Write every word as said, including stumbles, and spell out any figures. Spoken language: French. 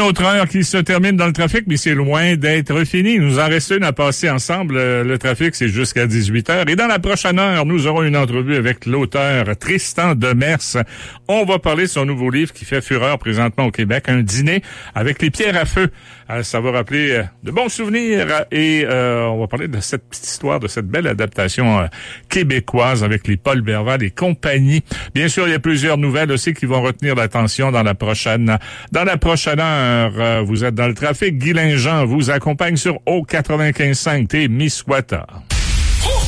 autre heure qui se termine dans le trafic, mais c'est loin d'être fini. Il nous en reste une à passer ensemble. Le trafic, c'est jusqu'à dix-huit heures. Et dans la prochaine heure, nous aurons une entrevue avec l'auteur Tristan Demers. On va parler de son nouveau livre qui fait fureur présentement au Québec, Un dîner avec les pierres à feu. Ça va rappeler de bons souvenirs et euh, on va parler de cette petite histoire, de cette belle adaptation euh, québécoise avec les Paul Berval et compagnie. Bien sûr, il y a plusieurs nouvelles aussi qui vont retenir l'attention dans la prochaine dans la prochaine heure. Euh, vous êtes dans le trafic. Guy Linjean vous accompagne sur O quatre-vingt-quinze cinq T Misswata.